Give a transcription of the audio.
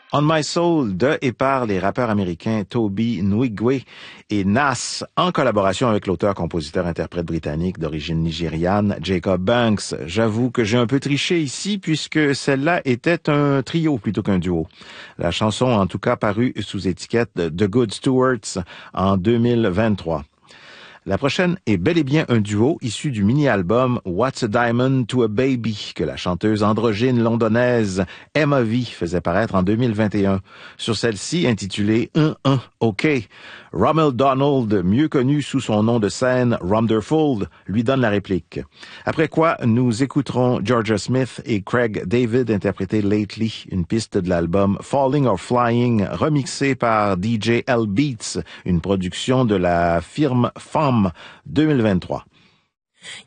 On My Soul de et par les rappeurs américains Toby Nwigwe et Nas, en collaboration avec l'auteur-compositeur-interprète britannique d'origine nigériane Jacob Banks. J'avoue que j'ai un peu triché ici puisque celle-là était un trio plutôt qu'un duo. La chanson en tout cas parue sous étiquette de The Good Stewards en 2023. La prochaine est bel et bien un duo issu du mini-album What's a Diamond to a Baby que la chanteuse androgyne londonnaise Emma V faisait paraître en 2021. Sur celle-ci, intitulée 1-1 OK, Rommel Donald, mieux connu sous son nom de scène Romderfold, lui donne la réplique. Après quoi, nous écouterons Georgia Smith et Craig David interpréter Lately, une piste de l'album Falling or Flying, remixée par DJ L Beats, une production de la firme FAM 2023.